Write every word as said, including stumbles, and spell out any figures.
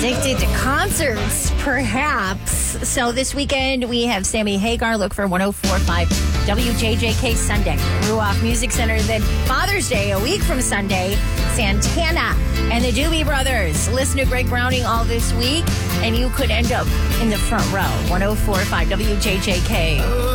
Addicted to concerts, perhaps. So this weekend we have Sammy Hagar. Look for one oh four point five W J J K Sunday. Ruoff Music Center. Then Father's Day, a week from Sunday, Santana and the Doobie Brothers. Listen to Greg Browning all this week, and you could end up in the front row. one oh four point five W J J K.